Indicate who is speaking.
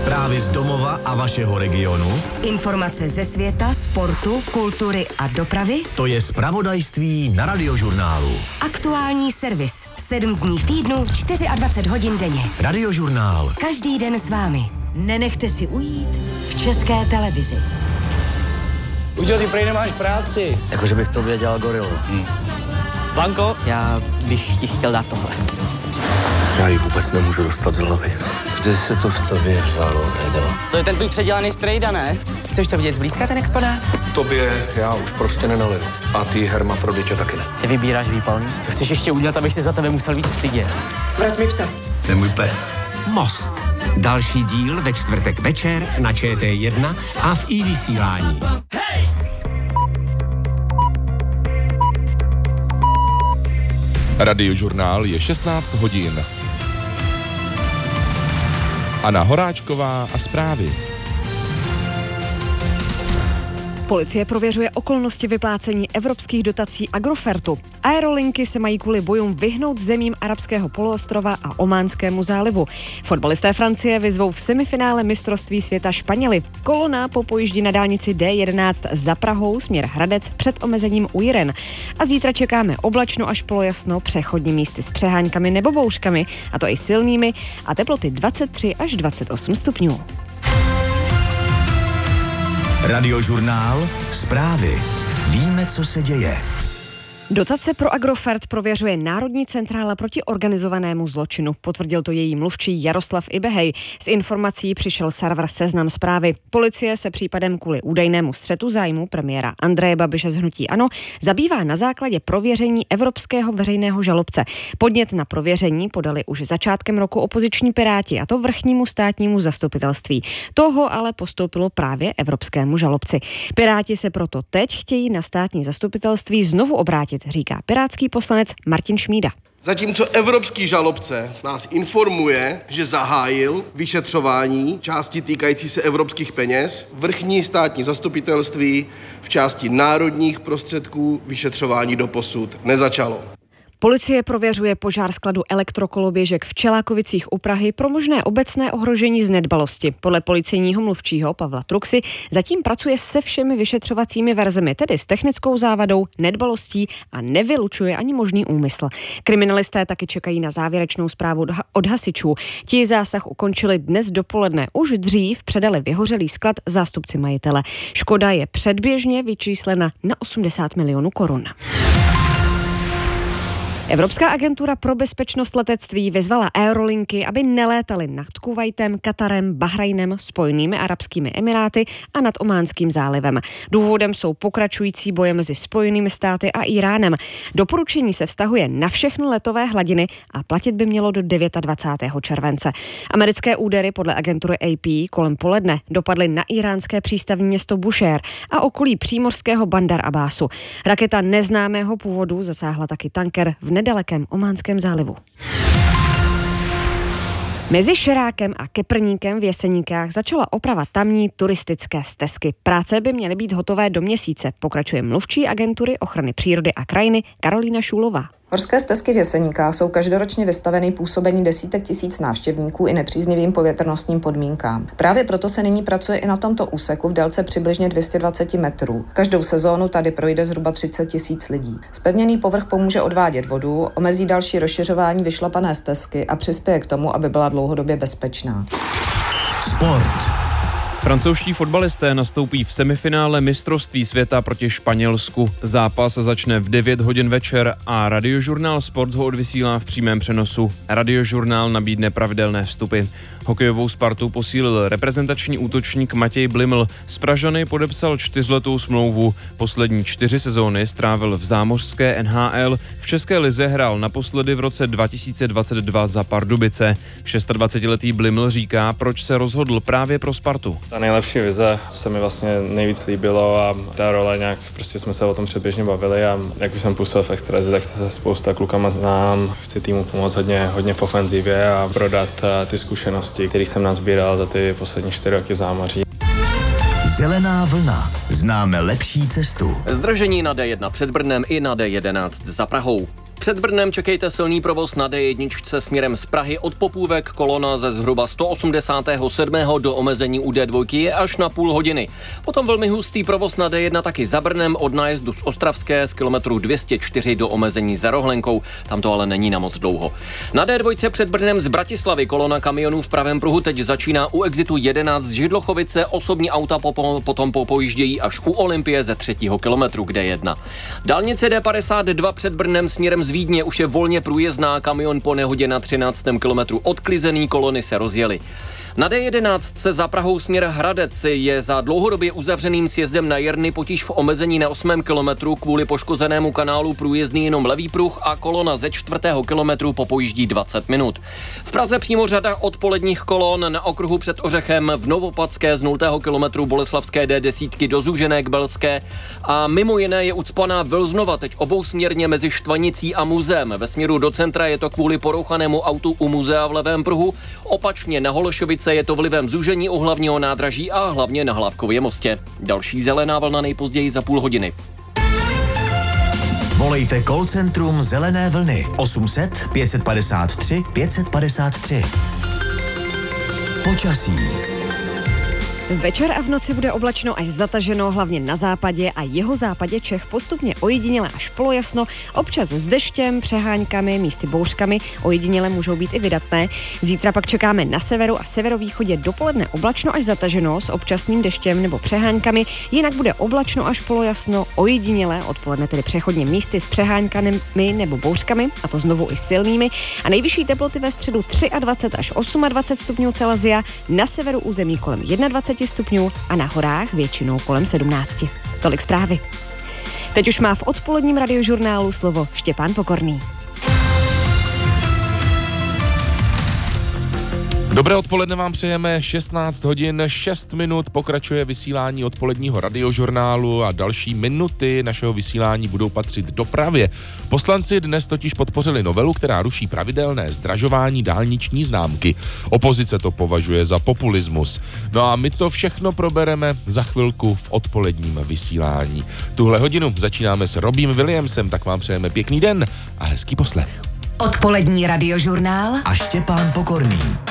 Speaker 1: Zprávy z domova a vašeho regionu.
Speaker 2: Informace ze světa, sportu, kultury a dopravy.
Speaker 1: To je zpravodajství na Radiožurnálu.
Speaker 2: Aktuální servis. 7 dní v týdnu, 24 hodin denně.
Speaker 1: Radiožurnál.
Speaker 2: Každý den s vámi.
Speaker 3: Nenechte si ujít v České televizi.
Speaker 4: Udělal, ty prej nemáš práci.
Speaker 5: Jakože bych tobě dělal gorilu.
Speaker 4: Vanko?
Speaker 5: Já bych ti chtěl dát tohle.
Speaker 6: Já ji vůbec nemůžu dostat z hlavy.
Speaker 5: Kde se to v tobě vzalo, Edo?
Speaker 4: To je ten tvůj předělaný strejda, ne?
Speaker 5: Chceš to vidět zblízka, ten exponát?
Speaker 6: Tobě já už prostě nenaliju. A ty hermafrodiče taky ne.
Speaker 5: Ty vybíráš výpalný? Co chceš ještě udělat, abych si za tebe musel víc stydět?
Speaker 4: Vrať mi psa.
Speaker 6: To je můj pes.
Speaker 7: Most. Další díl ve čtvrtek večer na ČT1 a v iVysílání.
Speaker 8: Radiožurnál je 16 hodin. Anna Horáčková a zprávy.
Speaker 9: Policie prověřuje okolnosti vyplácení evropských dotací Agrofertu. Aerolinky se mají kvůli bojům vyhnout zemím arabského poloostrova a Ománskému zálivu. Fotbalisté Francie vyzvou v semifinále mistrovství světa Španěli. Kolona popojíždí na dálnici D11 za Prahou směr Hradec před omezením u Jiren. A zítra čekáme oblačno až polojasno, přechodní místy s přeháňkami nebo bouřkami, a to i silnými, a teploty 23 až 28 stupňů.
Speaker 1: Radiožurnál. Zprávy. Víme, co se děje.
Speaker 9: Dotace pro Agrofert prověřuje Národní centrála proti organizovanému zločinu. Potvrdil to její mluvčí Jaroslav Ibehej. S informací přišel server Seznam Zprávy. Policie se případem kvůli údajnému střetu zájmu premiéra Andreje Babiše z hnutí ANO zabývá na základě prověření evropského veřejného žalobce. Podnět na prověření podali už začátkem roku opoziční Piráti, a to vrchnímu státnímu zastupitelství. Toho ale postoupilo právě evropskému žalobci. Piráti se proto teď chtějí na státní zastupitelství znovu obrátit, říká pirátský poslanec Martin Šmída.
Speaker 10: Zatímco evropský žalobce nás informuje, že zahájil vyšetřování části týkající se evropských peněz, vrchní státní zastupitelství v části národních prostředků vyšetřování doposud nezačalo.
Speaker 9: Policie prověřuje požár skladu elektrokoloběžek v Čelákovicích u Prahy pro možné obecné ohrožení z nedbalosti. Podle policejního mluvčího Pavla Truxy zatím pracuje se všemi vyšetřovacími verzemi, tedy s technickou závadou, nedbalostí, a nevylučuje ani možný úmysl. Kriminalisté taky čekají na závěrečnou zprávu od hasičů. Ti zásah ukončili dnes dopoledne. Už dřív předali vyhořelý sklad zástupci majitele. Škoda je předběžně vyčíslena na 80 milionů korun. Evropská agentura pro bezpečnost letectví vyzvala aerolinky, aby nelétaly nad Kuvajtem, Katarem, Bahrajnem, Spojenými arabskými emiráty a nad Ománským zálivem. Důvodem jsou pokračující boje mezi Spojenými státy a Iránem. Doporučení se vztahuje na všechny letové hladiny a platit by mělo do 29. července. Americké údery podle agentury AP kolem poledne dopadly na iránské přístavní město Bushehr a okolí přímořského Bandar Abbasu. Raketa neznámého původu zasáhla taky tanker v nedalekém Ománském zálivu. Mezi Šerákem a Keprníkem v Jeseníkách začala oprava tamní turistické stezky. Práce by měly být hotové do měsíce, pokračuje mluvčí agentury ochrany přírody a krajiny Karolína Šulová.
Speaker 11: Horské stezky v Jeseníkách jsou každoročně vystaveny působení desítek tisíc návštěvníků i nepříznivým povětrnostním podmínkám. Právě proto se nyní pracuje i na tomto úseku v délce přibližně 220 metrů. Každou sezónu tady projde zhruba 30 tisíc lidí. Zpevněný povrch pomůže odvádět vodu, omezí další rozšiřování vyšlapané stezky a přispěje k tomu, aby byla dlouhodobě bezpečná.
Speaker 1: Sport.
Speaker 12: Francouzští fotbalisté nastoupí v semifinále mistrovství světa proti Španělsku. Zápas začne v 9 hodin večer a Radiožurnál Sport ho odvysílá v přímém přenosu. Radiožurnál nabídne pravidelné vstupy. Hokejovou Spartu posílil reprezentační útočník Matěj Bliml. S Pražany podepsal 4letou smlouvu. Poslední 4 sezóny strávil v zámořské NHL. V české lize hrál naposledy v roce 2022 za Pardubice. 26letý Bliml říká, proč se rozhodl právě pro Spartu.
Speaker 13: Ta nejlepší vize, co se mi vlastně nejvíc líbilo, a ta role nějak, prostě jsme se o tom předběžně bavili, a jak už jsem působil v extralize, tak se spousta klukama znám. Chci týmu pomoct hodně v ofenzivě a prodat ty zkušenosti, které jsem nazbíral za ty poslední 4 roky v zámoří.
Speaker 1: Zelená vlna. Známe lepší cestu.
Speaker 14: Zdržení na D1 před Brnem i na D11 za Prahou. Před Brnem čekejte silný provoz na D1 směrem z Prahy od Popůvek, kolona ze zhruba 187. do omezení u D2 je až na půl hodiny. Potom velmi hustý provoz na D1 taky za Brnem od nájezdu z Ostravské z kilometru 204 do omezení za Rohlenkou, tam to ale není na moc dlouho. Na D2 před Brnem z Bratislavy kolona kamionů v pravém pruhu teď začíná u exitu 11 z Židlochovice, osobní auta potom pojíždějí až u Olympie ze 3. kilometru k D1. Dálnice D52 před Brnem směrem z Vídně už je volně průjezdná, kamion po nehodě na 13. kilometru odklizený, kolony se rozjely. Na D11 se za Prahou směr Hradec je za dlouhodobě uzavřeným sjezdem na Jerny potíž v omezení na 8. kilometru, kvůli poškozenému kanálu průjezdný jenom levý pruh a kolona ze 4. kilometru popojíždí 20 minut. V Praze přímo řada odpoledních kolon na okruhu před Ořechem, v Novopadské z 0. kilometru Boleslavské D10 do Zúžené k Belské a mimo jiné je ucpaná Vilznova teď obousměrně mezi Štvanicí a Muzem. Ve směru do centra je to kvůli porouchanému autu u muzea v levém pruhu, opačně na Holešovice je to vlivem zúžení u hlavního nádraží a hlavně na Hlávkově mostě. Další zelená vlna nejpozději za půl hodiny.
Speaker 1: Volejte call centrum Zelené vlny 800 553 553. Počasí.
Speaker 9: Večer a v noci bude oblačno až zataženo, hlavně na západě a jihozápadě Čech postupně ojediněle až polojasno, občas s deštěm, přeháňkami, místy bouřkami, ojediněle můžou být i vydatné. Zítra pak čekáme na severu a severovýchodě dopoledne oblačno až zataženo s občasným deštěm nebo přeháňkami, jinak bude oblačno až polojasno, ojediněle odpoledne tedy přechodně místy s přeháňkami nebo bouřkami, a to znovu i silnými, a nejvyšší teploty ve středu 23 až 28 stupňů Celsia, na severu území kolem 21 stupňů a na horách většinou kolem 17. Tolik zprávy. Teď už má v odpoledním radiožurnálu slovo Štěpán Pokorný.
Speaker 8: Dobré odpoledne vám přejeme, 16 hodin 6 minut, pokračuje vysílání odpoledního radiožurnálu a další minuty našeho vysílání budou patřit dopravě. Poslanci dnes totiž podpořili novelu, která ruší pravidelné zdražování dálniční známky. Opozice to považuje za populismus. No a my to všechno probereme za chvilku v odpoledním vysílání. Tuhle hodinu začínáme s Robím Williamsem, tak vám přejeme pěkný den a hezký poslech.
Speaker 2: Odpolední radiožurnál
Speaker 1: a Štěpán Pokorný.